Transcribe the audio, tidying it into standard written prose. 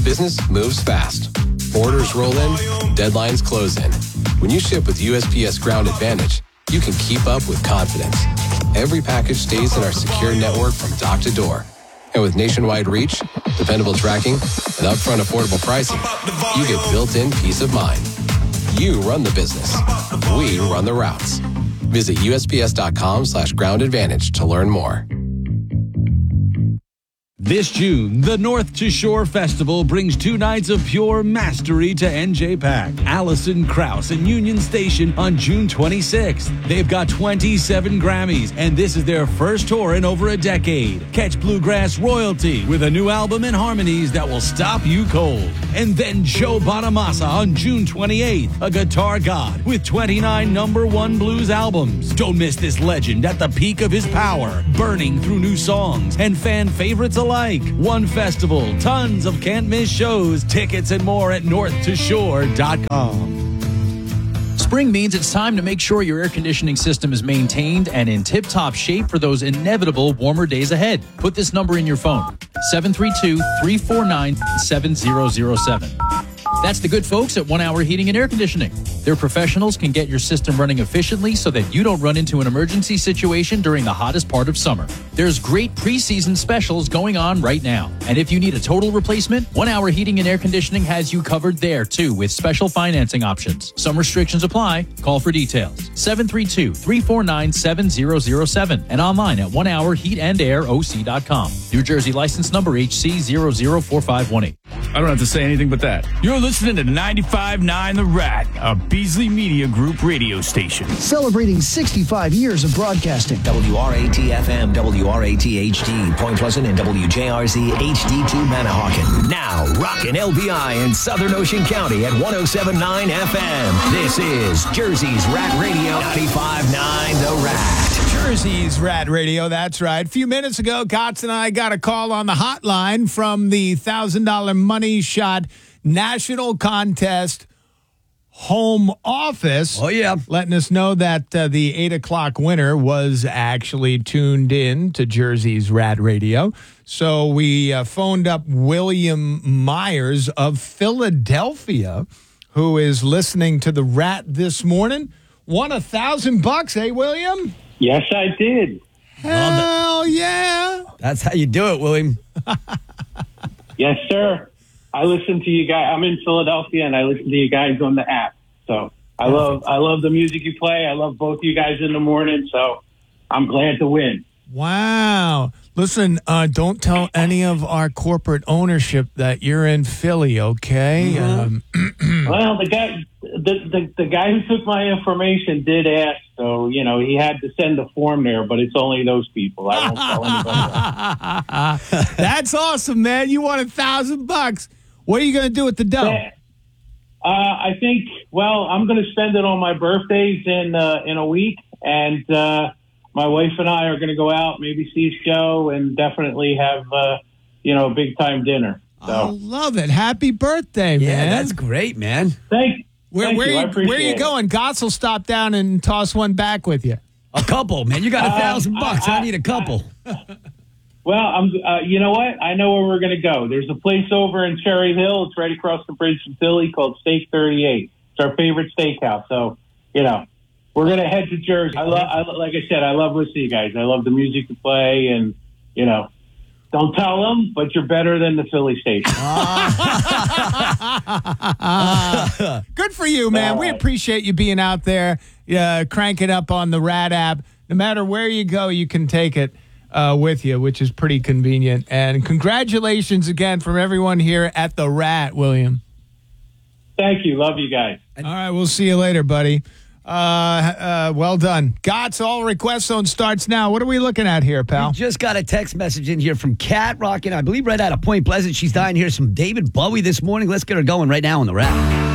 business moves fast. Orders roll in, deadlines close in. When you ship with USPS Ground Advantage, you can keep up with confidence. Every package stays in our secure network from dock to door. And with nationwide reach, dependable tracking, and upfront affordable pricing, you get built-in peace of mind. You run the business. We run the routes. Visit USPS.com/Ground Advantage to learn more. This June, the North to Shore Festival brings 2 nights of pure mastery to NJPAC. Allison Krauss and Union Station on June 26th. They've got 27 Grammys, and this is their first tour in over a decade. Catch Bluegrass Royalty with a new album and harmonies that will stop you cold. And then Joe Bonamassa on June 28th, a guitar god with 29 #1 blues albums. Don't miss this legend at the peak of his power, burning through new songs and fan favorites alike. One festival, tons of can't-miss shows, tickets and more at northtoshore.com. Spring means it's time to make sure your air conditioning system is maintained and in tip-top shape for those inevitable warmer days ahead. Put this number in your phone, 732-349-7007. That's the good folks at 1 Hour Heating and Air Conditioning. Their professionals can get your system running efficiently so that you don't run into an emergency situation during the hottest part of summer. There's great preseason specials going on right now. And if you need a total replacement, 1 Hour Heating and Air Conditioning has you covered there, too, with special financing options. Some restrictions apply. Call for details. 732-349-7007 and online at 1hourheatandair.com. New Jersey license number HC004518. I don't have to say anything but that. You're listening to 95.9 The Rat, a Beasley Media Group radio station. Celebrating 65 years of broadcasting. WRAT-FM, WRAT-HD, Point Pleasant, and WJRZ HD2 Manahawkin. Now, rockin' LBI in Southern Ocean County at 107.9 FM. This is Jersey's Rat Radio, 95.9 The Rat. Jersey's Rat Radio, that's right. A few minutes ago, Kotz and I got a call on the hotline from the $1,000 Money Shot National Contest home office. Oh, yeah. Letting us know that the 8 o'clock winner was actually tuned in to Jersey's Rat Radio. So we phoned up William Myers of Philadelphia, who is listening to the Rat this morning. Won $1,000, eh, William? Yes, I did. Hell yeah. That's how you do it, William. Yes, sir. I listen to you guys. I'm in Philadelphia, and I listen to you guys on the app. So I love the music you play. I love both you guys in the morning. So I'm glad to win. Wow. Listen, don't tell any of our corporate ownership that you're in Philly, okay? Mm-hmm. Well, the guy who took my information did ask, so he had to send a form there, but it's only those people. I won't tell anybody else. That's awesome, man. You won $1,000. What are you going to do with the dough? I think. Well, I'm going to spend it on my birthdays in a week, and my wife and I are going to go out, maybe see a show, and definitely have a big time dinner. So. I love it. Happy birthday, man. Yeah, that's great, man. Thank Where are you going? Gotts will stop down and toss one back with you. A couple, man. You got $1,000. I need a couple. Well, you know what? I know where we're going to go. There's a place over in Cherry Hill. It's right across the bridge from Philly called Steak 38. It's our favorite steakhouse. So, we're going to head to Jersey. Like I said, I love listening to you guys. I love the music you play, and, don't tell them, but you're better than the Philly station. Good for you, man. We appreciate you being out there, crank it up on the Rat app. No matter where you go, you can take it with you, which is pretty convenient. And congratulations again from everyone here at the Rat, William. Thank you. Love you guys. All right, we'll see you later, buddy. Well done. Gotts, all request zone starts now. What are we looking at here, pal? We just got a text message in here from Kat Rockin', I believe right out of Point Pleasant. She's dying to hear some David Bowie this morning. Let's get her going right now on the Rat.